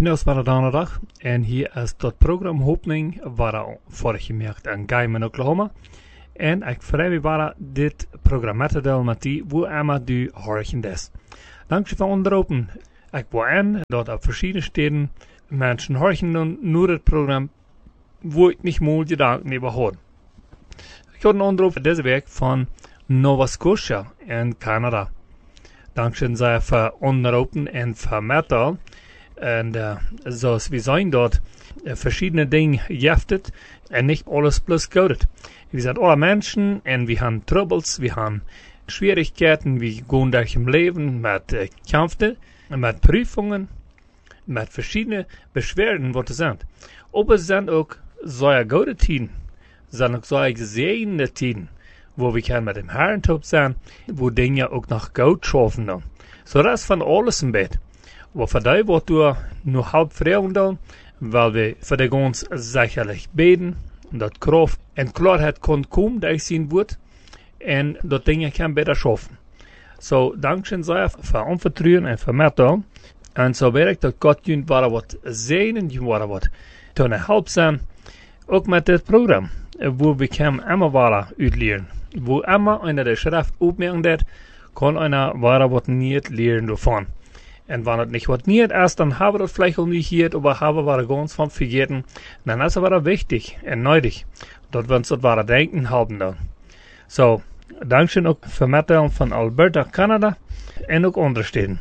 Vandaag is donderdag en hier is dat programma Hoping waar vorige maand in Gaiman, Oklahoma. En ik vrij me waar dit programma te delen met die, hoe Emma du horen des. Dankzij van onderopen. Ik wil aan dat op verschillende steden mensen horen nur het programma, wo ik niet mooi gedanken hebben horen. Ik had een onderopen deze week van Nova Scotia in Canada. Dankzij zij voor onderopen en voor metal. En zoals we zijn dort verschiedene dingen geheftet en nicht alles plus goud. Wir sind alle Menschen und wir haben Troubles, wir haben Schwierigkeiten, wir gehen durch im Leben mit Kämpfen, mit Prüfungen, mit verschiedenen Beschwerden, was es sind. Aber es sind auch solche gute Tiden, sind auch solche gesegnete Tiden, wo wir können mit dem Herrn top sein, wo Dinge auch nach Gott schaffen dann. So das ist von alles im Bett. Aber für die wird du nur halb fragen dann, weil wir für die ganz sicherlich beten, und dat Kraft en Klarheit kann kommen, da ich sehen wird, und dat Dinge kann besser schaffen. So, dankzij sehr für Anvertrauen und für Metal, und so werk dat Gott jünt war wat sehen, jünt war wat tun help sein, auch mit dit Programm, wo wir kann immer wahrer uitleren, wo immer einer der Schrift opmerken dat, kann einer wahrer wat nicht lernen davon. Und wenn es nicht was nicht ist, dann haben wir das vielleicht auch nicht hier, aber haben wir ganz von vergessen. Dann ist es aber wichtig und nötig, dass wir uns das wahre Denken haben dann. So, Dankeschön auch für Metal von Alberta, Kanada und auch andere Städten.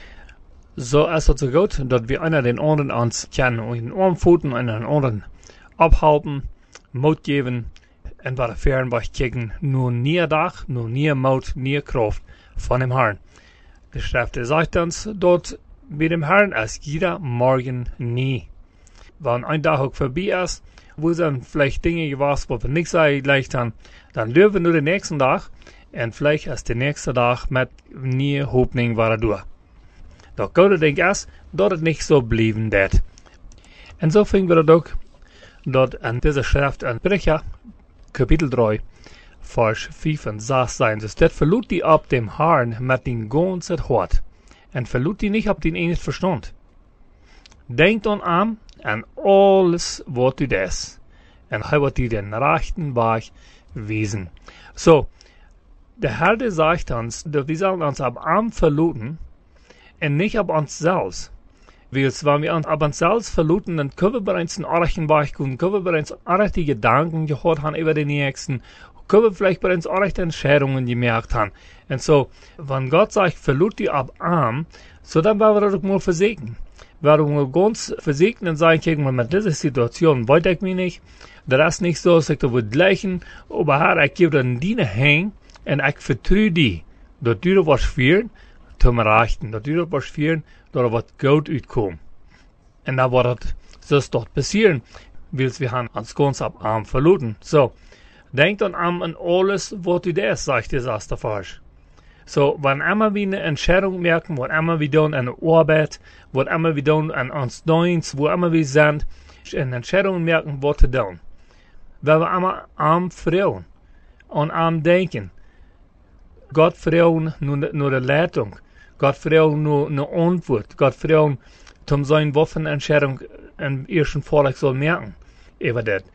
So ist es so gut, dass wir einer den anderen uns kennen und den Arm voeten und den anderen abhalten, Mut geben und bei der Fernbach kicken, nur nie Dach, nur nie Mut, nie Kraft von dem Herrn. Die Schrift sagt uns, dort mit dem Herrn ist jeder Morgen nie. Wenn ein Tag auch vorbei ist, wo dann vielleicht Dinge gewesen, wo wir nichts erreicht haben, dann lösen wir nur den nächsten Tag und vielleicht ist der nächste Tag mit nie Hoffnung war durch. Doch Gott denkt ist, dass es nicht so bleiben wird. Und so finden wir das auch, dort an dieser Schrift in Brecher, Kapitel 3, Vers 5 und 6 sein. Dus dat verloot die op dem Herrn met den ganzen Hart. En verloot die nicht op den enig Verstand. Denk dan aan alles wat u des. En hij wordt die den rechten Weg wiesen. So, der Herr sagt uns, dass wir sollen uns ab Arm verloten und nicht ab uns selbst. Weil wenn wir uns ab uns selbst verloten, dann können wir bereits einen rechten Weg gehen, können wir bereits rechte Gedanken gehört haben über den Nächsten, können wir vielleicht bereits rechte Entscheidungen gemerkt haben. Und so, wenn Gott sagt, verlut die ab Arm, so dann werden wir das mal versegnen. Werden wir ganz versegnen und sagen, guck mal, mit dieser Situation wollte ich mich nicht, das ist nicht so, dass ich da will gleichen, aber Herr, ich gebe dann Diener hin und ich vertraue die, dass du da was führen, zu mir rechten, dass du da was führen, dass da was gut utkommt. Und da wird das dort passieren, weil wir haben uns ganz ab Arm verloten. So, denk dann an alles, was du das, sagt der erste Vers. So, wenn immer wir eine Entscheidung merken, was immer wir tun an der Arbeit, was immer wir tun an uns Dienst, wo immer wir sind, eine Entscheidung merken, was zu tun. Weil wir immer am Frauen und am Denken. Gott Frauen nur die Leitung. Gott Frauen nur eine Antwort. Gott Frauen zum sein Waffenentscheidung im ersten Fall soll merken. Über das.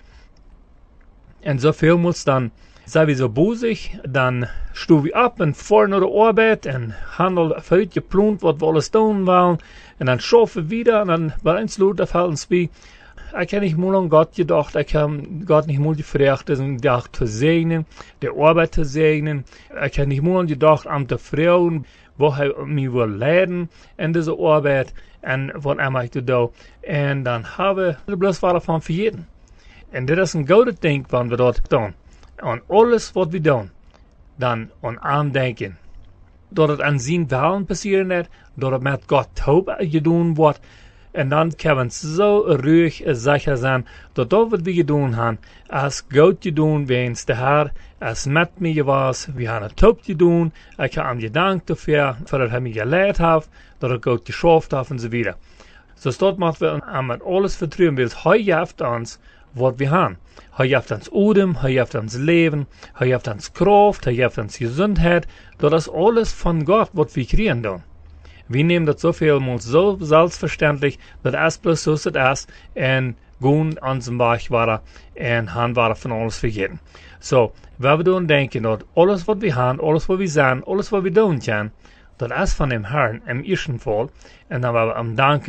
Und so viel muss dann, sei wir so bosig, dann stehen wir ab und fahren nach der Arbeit und haben völlig geplant, was wir alles tun wollen. Und dann schaffen wir wieder und dann bei uns Leute fallen es wie, ich habe nicht mal an Gott gedacht, ich habe Gott nicht mal gefragt, den Tag zu segnen, die Arbeit zu segnen. Ich habe nicht mal gedacht, an die Frauen, wo er mich will leiden in dieser Arbeit und was immer ich da. Und dann habe ich bloß was davon für jeden. Und das ist ein gutes Ding, wenn wir dort tun. Und alles, was wir tun, dann an Arm denken. Dass es an seinen Willen passieren wird, dass es mit Gott taub getan wird. Und dann können wir so ruhig sicher sein, dass das, was wir getan haben, als Gott getan, wenn es der Herr als mit mir war, wir haben es taub getan, ich habe ihm gedankt dafür, dass er mich gelehrt hat, dass er Gott geschafft hat und so weiter. So dort machen wir mit alles vertrauen, weil es heute hilft uns, was wir haben. Er hilft uns Odem, er hilft uns Leben, er hilft uns Kraft, er hilft uns Gesundheit. Das ist alles von Gott, was wir kriegen dann. Wir nehmen das so vielmals so selbstverständlich, dass es bloß so ist und gehen an den Bach waren und haben waren von alles vergeten. So, wir doen denken, dass alles, was wir haben, alles, was wir zijn, alles, was wir tun können, dat is van dem Herrn im ersten Fall. Und dann wir am Danken